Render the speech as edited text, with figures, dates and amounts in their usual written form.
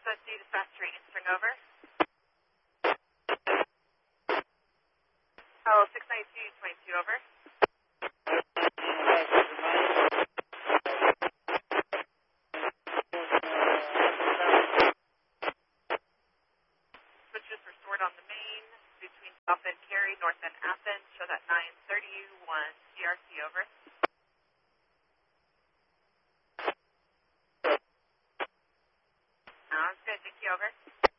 SSD to Fast 3 Eastern, over. Oh, 692.22, over. Switches restored on the main between South End Cary, North End Athens. Show that 931 CRC, over. Sounds good. Thank you, over.